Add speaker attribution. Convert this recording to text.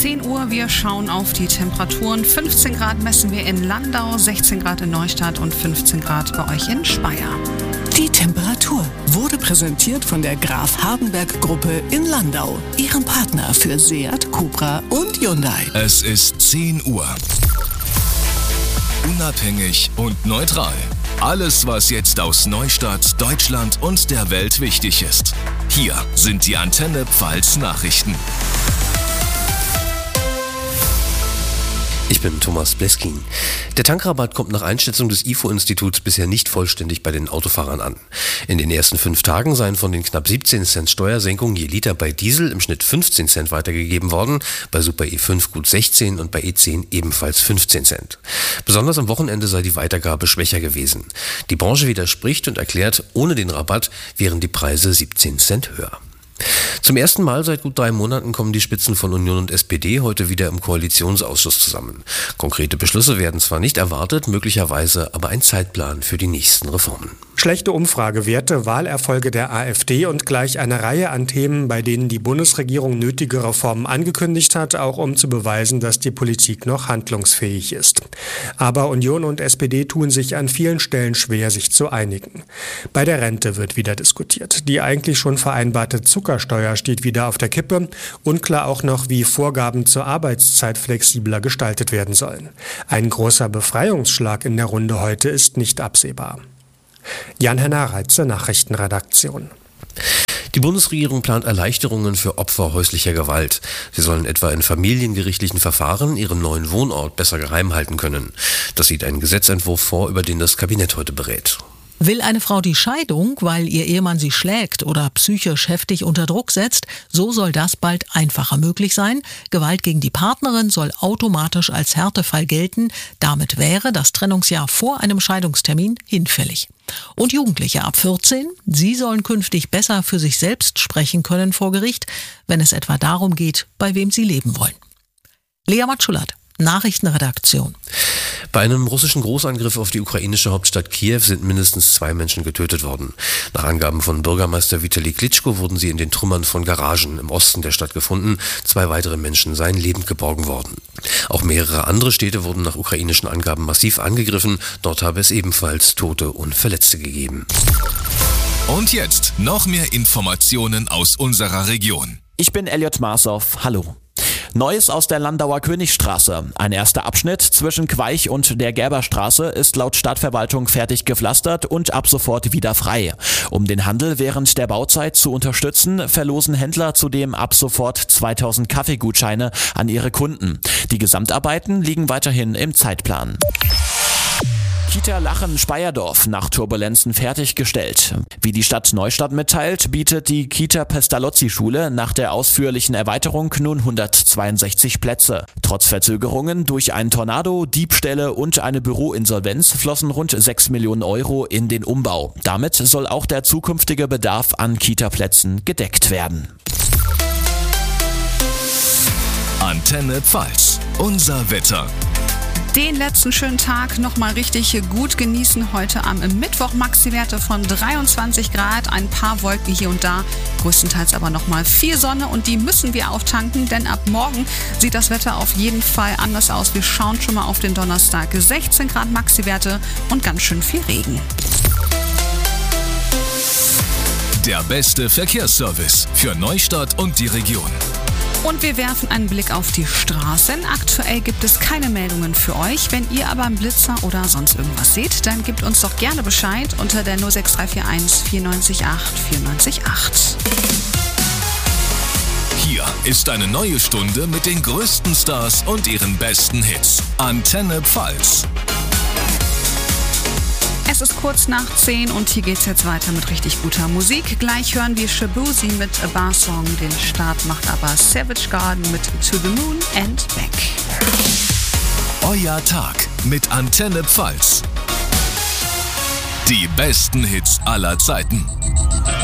Speaker 1: 10 Uhr, wir schauen auf die Temperaturen. 15 Grad messen wir in Landau, 16 Grad in Neustadt und 15 Grad bei euch in Speyer.
Speaker 2: Die Temperatur wurde präsentiert von der Graf Hardenberg Gruppe in Landau, ihrem Partner für Seat, Cupra und Hyundai.
Speaker 3: Es ist 10 Uhr. Unabhängig und neutral. Alles, was jetzt aus Neustadt, Deutschland und der Welt wichtig ist. Hier sind die Antenne Pfalz Nachrichten.
Speaker 4: Ich bin Thomas Bleskin. Der Tankrabatt kommt nach Einschätzung des IFO-Instituts bisher nicht vollständig bei den Autofahrern an. In den ersten 5 Tagen seien von den knapp 17 Cent Steuersenkung je Liter bei Diesel im Schnitt 15 Cent weitergegeben worden, bei Super E5 gut 16 und bei E10 ebenfalls 15 Cent. Besonders am Wochenende sei die Weitergabe schwächer gewesen. Die Branche widerspricht und erklärt, ohne den Rabatt wären die Preise 17 Cent höher. Zum ersten Mal seit gut 3 Monaten kommen die Spitzen von Union und SPD heute wieder im Koalitionsausschuss zusammen. Konkrete Beschlüsse werden zwar nicht erwartet, möglicherweise aber ein Zeitplan für die nächsten Reformen.
Speaker 5: Schlechte Umfragewerte, Wahlerfolge der AfD und gleich eine Reihe an Themen, bei denen die Bundesregierung nötige Reformen angekündigt hat, auch um zu beweisen, dass die Politik noch handlungsfähig ist. Aber Union und SPD tun sich an vielen Stellen schwer, sich zu einigen. Bei der Rente wird wieder diskutiert. Die eigentlich schon vereinbarte Zuckersteuer steht wieder auf der Kippe. Unklar auch noch, wie Vorgaben zur Arbeitszeit flexibler gestaltet werden sollen. Ein großer Befreiungsschlag in der Runde heute ist nicht absehbar. Jan-Henner Reitze, Nachrichtenredaktion.
Speaker 4: Die Bundesregierung plant Erleichterungen für Opfer häuslicher Gewalt. Sie sollen etwa in familiengerichtlichen Verfahren ihren neuen Wohnort besser geheim halten können. Das sieht ein Gesetzentwurf vor, über den das Kabinett heute berät.
Speaker 6: Will eine Frau die Scheidung, weil ihr Ehemann sie schlägt oder psychisch heftig unter Druck setzt, so soll das bald einfacher möglich sein. Gewalt gegen die Partnerin soll automatisch als Härtefall gelten. Damit wäre das Trennungsjahr vor einem Scheidungstermin hinfällig. Und Jugendliche ab 14, sie sollen künftig besser für sich selbst sprechen können vor Gericht, wenn es etwa darum geht, bei wem sie leben wollen. Lea Matschulat, Nachrichtenredaktion.
Speaker 4: Bei einem russischen Großangriff auf die ukrainische Hauptstadt Kiew sind mindestens 2 Menschen getötet worden. Nach Angaben von Bürgermeister Vitali Klitschko wurden sie in den Trümmern von Garagen im Osten der Stadt gefunden. 2 weitere Menschen seien lebend geborgen worden. Auch mehrere andere Städte wurden nach ukrainischen Angaben massiv angegriffen. Dort habe es ebenfalls Tote und Verletzte gegeben.
Speaker 3: Und jetzt noch mehr Informationen aus unserer Region.
Speaker 7: Ich bin Elliot Marsow. Hallo. Neues aus der Landauer Königstraße. Ein erster Abschnitt zwischen Queich und der Gerberstraße ist laut Stadtverwaltung fertig gepflastert und ab sofort wieder frei. Um den Handel während der Bauzeit zu unterstützen, verlosen Händler zudem ab sofort 2000 Kaffeegutscheine an ihre Kunden. Die Gesamtarbeiten liegen weiterhin im Zeitplan. Kita Lachen-Speyerdorf nach Turbulenzen fertiggestellt. Wie die Stadt Neustadt mitteilt, bietet die Kita Pestalozzi-Schule nach der ausführlichen Erweiterung nun 162 Plätze. Trotz Verzögerungen durch einen Tornado, Diebstähle und eine Büroinsolvenz flossen rund 6 Millionen Euro in den Umbau. Damit soll auch der zukünftige Bedarf an Kita-Plätzen gedeckt werden.
Speaker 3: Antenne Pfalz, unser Wetter.
Speaker 1: Den letzten schönen Tag nochmal richtig gut genießen. Heute am Mittwoch Maxi-Werte von 23 Grad, ein paar Wolken hier und da, größtenteils aber nochmal viel Sonne und die müssen wir auftanken, denn ab morgen sieht das Wetter auf jeden Fall anders aus. Wir schauen schon mal auf den Donnerstag. 16 Grad Maxi-Werte und ganz schön viel Regen.
Speaker 3: Der beste Verkehrsservice für Neustadt und die Region.
Speaker 1: Und wir werfen einen Blick auf die Straßen. Aktuell gibt es keine Meldungen für euch. Wenn ihr aber einen Blitzer oder sonst irgendwas seht, dann gebt uns doch gerne Bescheid unter der 06341 94 8 94 8.
Speaker 3: Hier ist eine neue Stunde mit den größten Stars und ihren besten Hits. Antenne Pfalz.
Speaker 1: Es ist kurz nach 10 und hier geht's jetzt weiter mit richtig guter Musik. Gleich hören wir Shabuzi mit A Bar Song. Den Start macht aber Savage Garden mit To the Moon and Back.
Speaker 3: Euer Tag mit Antenne Pfalz. Die besten Hits aller Zeiten.